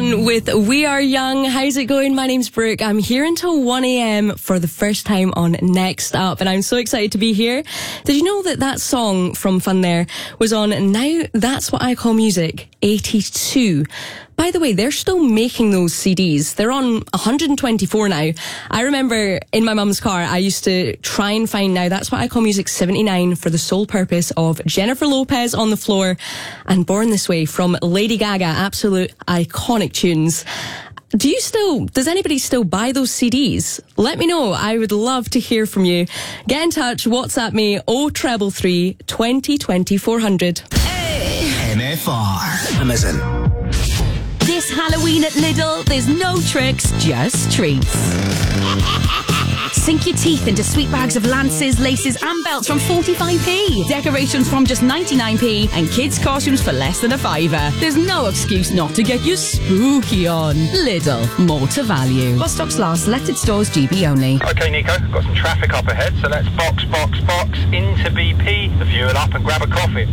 Sun with We Are Young. How's it going? My name's Brooke. I'm here until 1 a.m. for the first time on Next Up, and I'm so excited to be here. Did you know that song from Fun There was on Now That's What I Call Music 82? By the way, they're still making those CDs. They're on 124 now. I remember in my mum's car, I used to try and find Now That's What I Call Music 79 for the sole purpose of Jennifer Lopez on the Floor and Born This Way from Lady Gaga. Absolute iconic tunes. Does anybody still buy those CDs? Let me know. I would love to hear from you. Get in touch. WhatsApp me 0333 20 20 400. MFR. Amazon. This Halloween at Lidl, there's no tricks, just treats. Sink your teeth into sweet bags of lances, laces and belts from 45p. Decorations from just 99p and kids' costumes for less than a £5. There's no excuse not to get your spooky on. Lidl, more to value. While stocks last, selected stores, GB only. OK, Nico, got some traffic up ahead, so let's box into BP, the fuel up and grab a coffee.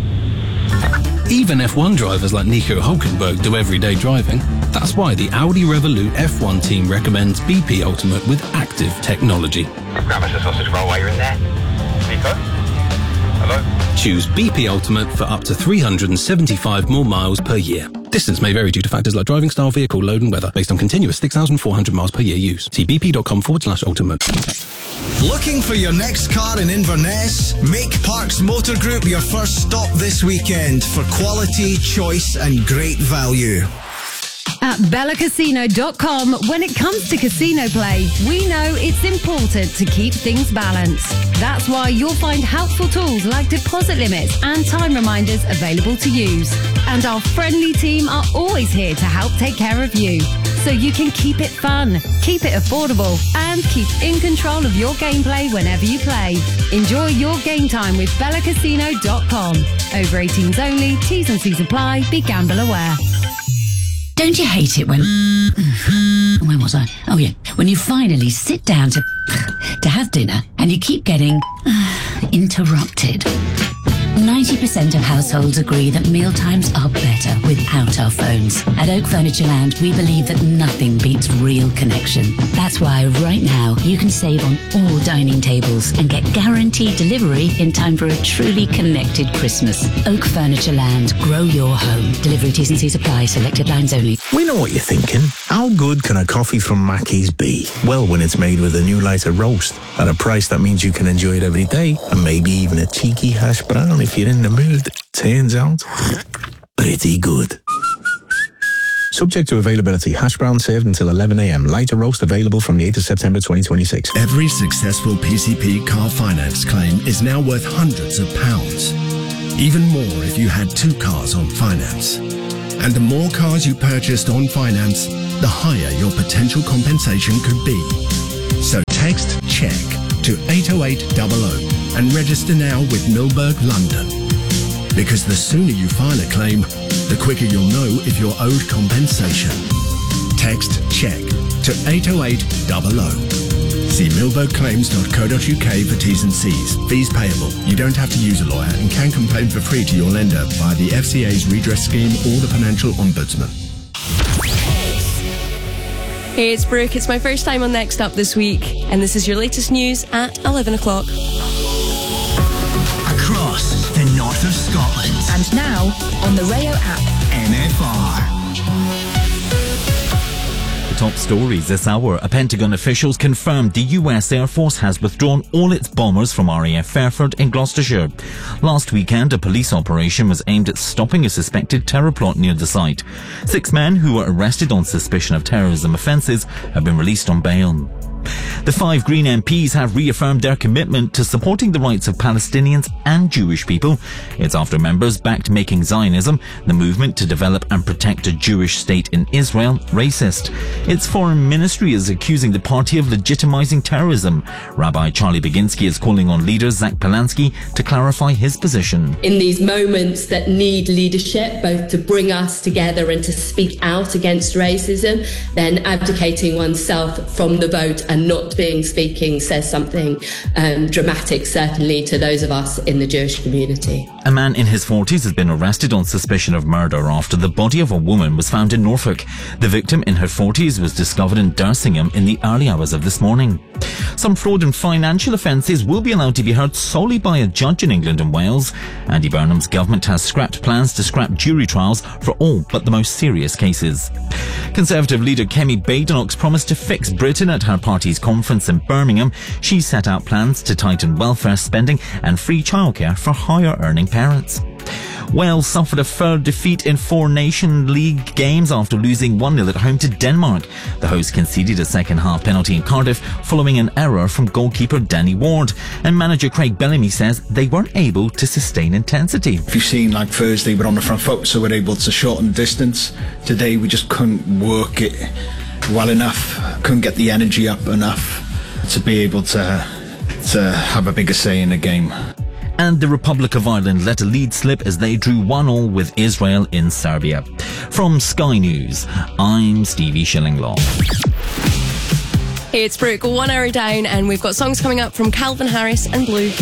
Even F1 drivers like Nico Hulkenberg do everyday driving. That's why the Audi Revolut F1 team recommends BP Ultimate with active technology. Grab us a sausage roll while you're in there. Nico? Hello? Choose BP Ultimate for up to 375 more miles per year. Distance may vary due to factors like driving style, vehicle load and weather, based on continuous 6,400 miles per year use. See bp.com/ultimate. Looking for your next car in Inverness? Make Parks Motor Group your first stop this weekend for quality, choice and great value. At BellaCasino.com, when it comes to casino play, we know it's important to keep things balanced. That's why you'll find helpful tools like deposit limits and time reminders available to use. And our friendly team are always here to help take care of you, so you can keep it fun, keep it affordable, and keep in control of your gameplay whenever you play. Enjoy your game time with BellaCasino.com. Over 18s only, T's and C's apply, be gamble aware. Don't you hate it when... Where was I? Oh, yeah. When you finally sit down to have dinner and you keep getting interrupted. 90% of households agree that mealtimes are better without our phones. At Oak Furniture Land, we believe that nothing beats real connection. That's why right now you can save on all dining tables and get guaranteed delivery in time for a truly connected Christmas. Oak Furniture Land, grow your home. Delivery T's and C's apply, selected lines only. We know what you're thinking. How good can a coffee from Mackey's be? Well, when it's made with a new lighter roast at a price that means you can enjoy it every day, and maybe even a cheeky hash brown if you're in the mood. Turns out, pretty good. Subject to availability. Hash brown served until 11 a.m. Lighter roast available from the 8th of September 2026. Every successful PCP car finance claim is now worth hundreds of pounds. Even more if you had 2 cars on finance. And the more cars you purchased on finance, the higher your potential compensation could be. So text CHECK to 80800 and register now with Milberg London. Because the sooner you file a claim, the quicker you'll know if you're owed compensation. Text CHECK to 80800. See milbergclaims.co.uk for T's and C's. Fees payable. You don't have to use a lawyer and can complain for free to your lender via the FCA's redress scheme or the Financial Ombudsman. Hey, it's Brooke. It's my first time on Next Up this week, and this is your latest news at 11 o'clock. Across the north of Scotland. And now, on the Rayo app. MFR. Top stories this hour. Pentagon officials confirmed the US Air Force has withdrawn all its bombers from RAF Fairford in Gloucestershire. Last weekend, a police operation was aimed at stopping a suspected terror plot near the site. 6 men who were arrested on suspicion of terrorism offences have been released on bail. The 5 Green MPs have reaffirmed their commitment to supporting the rights of Palestinians and Jewish people. It's after members backed Making Zionism, the movement to develop and protect a Jewish state in Israel, racist. Its foreign ministry is accusing the party of legitimizing terrorism. Rabbi Charlie Baginski is calling on leader Zach Polanski to clarify his position. In these moments that need leadership, both to bring us together and to speak out against racism, then abdicating oneself from the vote and and not being speaking says something dramatic, certainly to those of us in the Jewish community. A man in his 40s has been arrested on suspicion of murder after the body of a woman was found in Norfolk. The victim in her 40s was discovered in Dersingham in the early hours of this morning. Some fraud and financial offences will be allowed to be heard solely by a judge in England and Wales. Andy Burnham's government has scrapped plans to scrap jury trials for all but the most serious cases. Conservative leader Kemi Badenoch promised to fix Britain at her party's conference in Birmingham. She set out plans to tighten welfare spending and free childcare for higher-earning parents. Wales suffered a third defeat in 4 Nation League games after losing 1-0 at home to Denmark. The hosts conceded a second-half penalty in Cardiff following an error from goalkeeper Danny Ward. And manager Craig Bellamy says they weren't able to sustain intensity. If you've seen, like Thursday, we're on the front foot, so we're able to shorten distance. Today, we just couldn't work it well enough, couldn't get the energy up enough to be able to have a bigger say in the game. And the Republic of Ireland let a lead slip as they drew 1-1 with Israel in Serbia. From Sky News, I'm Stevie Shillinglaw. Hey, it's Brooke, 1 hour down, and we've got songs coming up from Calvin Harris and Blue.